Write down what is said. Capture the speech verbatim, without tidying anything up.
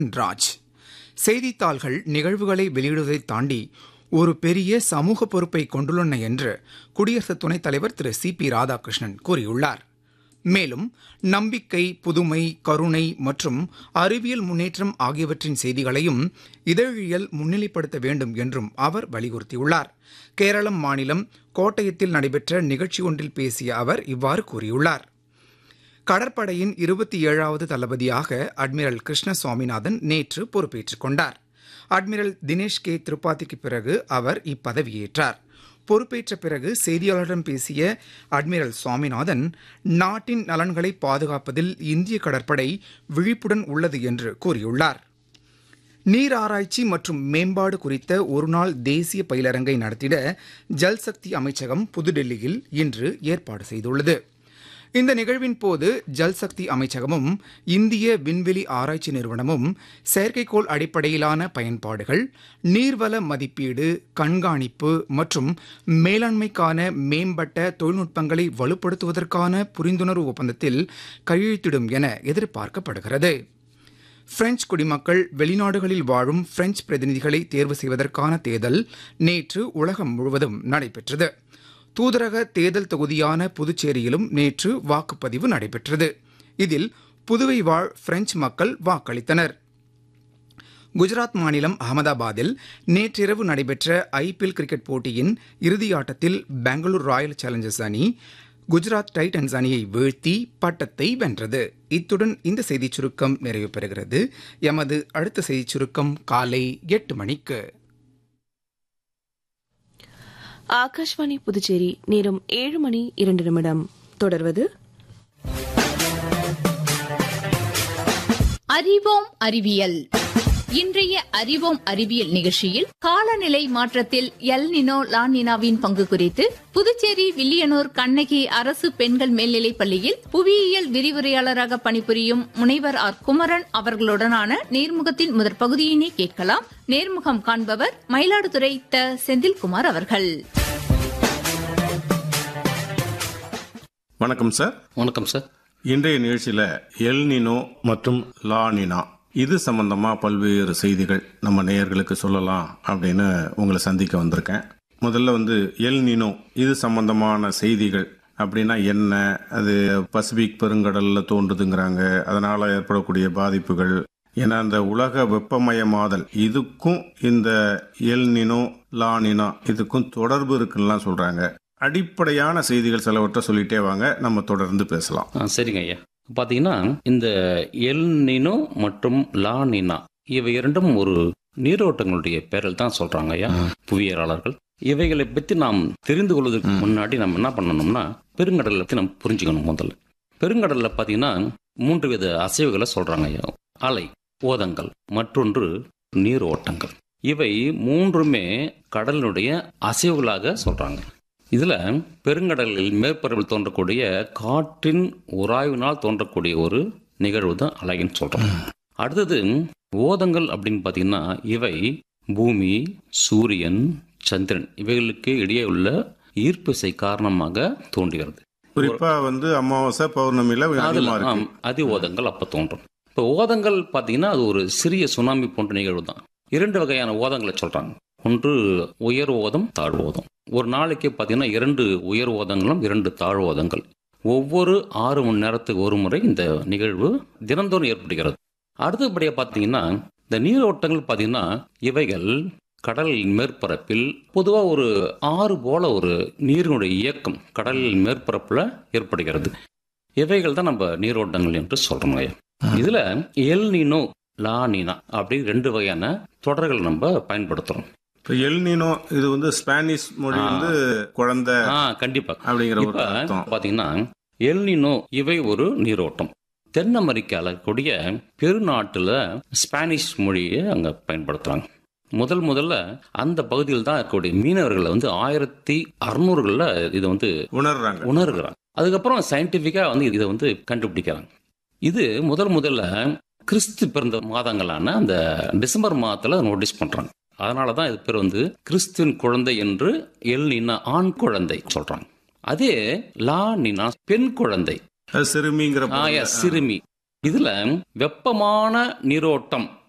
ராஜ். செய்தித்தாள்கள் நிகழ்வுகளை வெளியிடுவதை தாண்டி ஒரு பெரிய சமூக பொறுப்பை கொண்டுள்ளன என்று குடியரசு துணைத் தலைவர் திரு சி பி ராதாகிருஷ்ணன் கூறியுள்ளார். மேலும் நம்பிக்கை, புதுமை, கருணை மற்றும் அறிவியல் முன்னேற்றம் ஆகியவற்றின் செய்திகளையும் இதழியல் முன்னிலைப்படுத்த வேண்டும் என்றும் அவர் வலியுறுத்தியுள்ளார். கேரளம் மாநிலம் கோட்டயத்தில் நடைபெற்ற நிகழ்ச்சி ஒன்றில் பேசிய அவர் இவ்வாறு கூறியுள்ளார். கடற்படையின் இருபத்தி ஏழாவது தளபதியாக அட்மிரல் கிருஷ்ண சுவாமிநாதன் நேற்று பொறுப்பேற்றுக் கொண்டார். அட்மிரல் தினேஷ் கே திரிபாதிக்கு பிறகு அவர் இப்பதவியேற்றார். பொறுப்பேற்ற பிறகு செய்தியாளர்களிடம் பேசிய அட்மிரல் சுவாமிநாதன், நாட்டின் நலன்களை பாதுகாப்பதில் இந்திய கடற்படை விழிப்புடன் உள்ளது என்று கூறியுள்ளார். நீர் ஆராய்ச்சி மற்றும் மேம்பாடு குறித்த ஒருநாள் தேசிய பயிலரங்கை நடத்திட ஜல்சக்தி அமைச்சகம் புதுடெல்லியில் இன்று ஏற்பாடு செய்துள்ளது. இந்த நிகழ்வின் போது ஜல்சக்தி அமைச்சகமும் இந்திய விண்வெளி ஆராய்ச்சி நிறுவனமும் செயற்கைக்கோள் அடிப்படையிலான பயன்பாடுகள், நீர்வள மதிப்பீடு, கண்காணிப்பு மற்றும் மேலாண்மைக்கான மேம்பட்ட தொழில்நுட்பங்களை வலுப்படுத்துவதற்கான புரிந்துணர்வு ஒப்பந்தத்தில் கையெழுத்திடும் என எதிர்பார்க்கப்படுகிறது. பிரெஞ்சு குடிமக்கள் வெளிநாடுகளில் வாழும் பிரெஞ்சு பிரதிநிதிகளை தேர்வு செய்வதற்கான தேர்தல் நேற்று உலகம் முழுவதும் நடைபெற்றது. தூதரக தேர்தல் தொகுதியான புதுச்சேரியிலும் நேற்று வாக்குப்பதிவு நடைபெற்றது. இதில் புதுவை வாழ் பிரெஞ்சு மக்கள் வாக்களித்தனர். குஜராத் மாநிலம் அகமதாபாத்தில் நேற்றிரவு நடைபெற்ற ஐ பி எல் கிரிக்கெட் போட்டியின் இறுதியாட்டத்தில் பெங்களூரு ராயல் சேலஞ்சர்ஸ் அணி குஜராத் டைட்டன்ஸ் அணியை வீழ்த்தி பட்டத்தை வென்றது. இத்துடன் இந்த செய்திச் சுருக்கம் நிறைவு பெறுகிறது. எமது அடுத்த செய்திச் சுருக்கம் காலை எட்டு மணிக்கு. ஆகாஷ்வாணி புதுச்சேரி. நேரம் ஏழு மணி இரண்டு நிமிடம். தொடர்வது அறிவோம் அறிவியல். இன்றைய அறிவோம் அறிவியல் நிகழ்ச்சியில் காலநிலை மாற்றத்தில் எல் நினோ லானினாவின் பங்கு குறித்து புதுச்சேரி வில்லியனூர் கண்ணகி அரசு பெண்கள் மேல்நிலைப் பள்ளியில் புவியியல் விரிவுரையாளராக பணிபுரியும் முனைவர் ஆர் குமரன் அவர்களுடனான நேர்முகத்தின் முதற் பகுதியினை கேட்கலாம். நேர்முகம் காண்பவர் மயிலாடுதுறை த செந்தில்குமார் அவர்கள். வணக்கம் சார். வணக்கம் சார். இன்றைய நிகழ்ச்சியில எல் நினோ மற்றும் லா நினா இது சம்பந்தமா பல்வேறு செய்திகள் நம்ம நேயர்களுக்கு சொல்லலாம் அப்படின்னு உங்களை சந்திக்க வந்திருக்கேன். முதல்ல வந்து எல் நினோ இது சம்பந்தமான செய்திகள் அப்படின்னா என்ன, அது பசிபிக் பெருங்கடல்ல தோன்றுதுங்கிறாங்க, அதனால ஏற்படக்கூடிய பாதிப்புகள், ஏன்னா அந்த உலக வெப்பமயமாதல் இதுக்கும் இந்த எல் நினோ லா நினா இதுக்கும் தொடர்பு இருக்குன்னு சொல்றாங்க. அடிப்படையான செய்திகள் சிலவற்றை சொல்லிட்டே வாங்க, நம்ம தொடர்ந்து பேசலாம். சரிங்க ஐயா. பார்த்தீங்கன்னா இந்த எல் நினோ மற்றும் லா நினா இவை இரண்டும் ஒரு நீரோட்டங்களுடைய பேரில் தான் சொல்றாங்க ஐயா புவியியலாளர்கள். இவைகளை பற்றி நாம் தெரிந்து கொள்வதற்கு முன்னாடி நம்ம என்ன பண்ணணும்னா பெருங்கடலை பற்றி நம்ம புரிஞ்சுக்கணும். முதல்ல பெருங்கடலில் பார்த்தீங்கன்னா மூன்று வித அசைவுகளை சொல்றாங்க ஐயா. அலை, ஓதங்கள், மற்றொன்று நீர் ஓட்டங்கள். இவை மூன்றுமே கடலினுடைய அசைவுகளாக சொல்றாங்க. இதுல பெருங்கடலில் மேற்பரப்பில் தோன்றக்கூடிய காற்றின் உராய்வினால் தோன்றக்கூடிய ஒரு நிகழ்வு தான் அலைன்னு சொல்றோம். அடுத்தது ஓதங்கள் அப்படின்னு பாத்தீங்கன்னா இவை பூமி, சூரியன், சந்திரன் இவைகளுக்கு இடையே உள்ள ஈர்ப்பிசை காரணமாக தோன்றுகிறது. குறிப்பா வந்து அமாவாசை, பௌர்ணமியில அதி ஓதங்கள் அப்ப தோன்றும். இப்ப ஓதங்கள் பாத்தீங்கன்னா அது ஒரு சிறிய சுனாமி போன்ற நிகழ்வு தான். இரண்டு வகையான ஓதங்களை சொல்றாங்க. ஒன்று உயர் ஓதம், தாழ் ஓதம். ஒரு நாளைக்கு பார்த்தீங்கன்னா இரண்டு உயர் ஓதங்களும் இரண்டு தாழ் ஓதங்கள். ஒவ்வொரு ஆறு மணி நேரத்துக்கு ஒரு முறை இந்த நிகழ்வு தினந்தோறும் ஏற்படுகிறது. அடுத்தபடியாக பார்த்தீங்கன்னா இந்த நீரோட்டங்கள் பார்த்தீங்கன்னா இவைகள் கடலின் மேற்பரப்பில் பொதுவாக ஒரு ஆறு போல ஒரு நீரினுடைய இயக்கம் கடலின் மேற்பரப்பில் ஏற்படுகிறது. இவைகள் தான் நம்ம நீரோட்டங்கள் என்று சொல்றோம். இதுல எல் நினோ, லா நினா அப்படி ரெண்டு வகையான தொடர்கள் நம்ம பயன்படுத்துறோம். எல் நினோ இது வந்து ஸ்பானிஷ் மொழி வந்து குழந்தை கண்டிப்பா அப்படிங்கிற ஒரு பாத்தீங்கன்னா எல் நினோ இவை ஒரு நீரோட்டம். தென் அமெரிக்கால கூடிய பெருநாட்டுல ஸ்பானிஷ் மொழியை அங்க பயன்படுத்துறாங்க. முதல் முதல்ல அந்த பகுதியில் தான் இருக்கக்கூடிய மீனவர்கள் வந்து ஆயிரத்தி அறுநூறுகள்ல இதை வந்து உணர்றாங்க உணர்கிறாங்க அதுக்கப்புறம் சயின்டிபிக்கா வந்து இதை வந்து கண்டுபிடிக்கிறாங்க. இது முதல் முதல்ல கிறிஸ்து பிறந்த மாதங்களான அந்த டிசம்பர் மாதத்துல நோட்டீஸ் பண்றாங்க. அதனாலதான் இது பேர் வந்து கிறிஸ்துவின் குழந்தை என்று எல் நினா ஆண் குழந்தை சொல்றாங்க. அதே லா நினா பெண் குழந்தை, சிறுமிங்கிற சிறுமி. இதுல வெப்பமான நீரோட்டம்